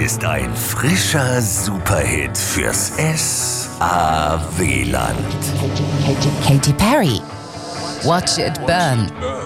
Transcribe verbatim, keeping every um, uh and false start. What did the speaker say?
ist ein frischer Superhit fürs S A W-Land. Katy Perry. Watch it burn.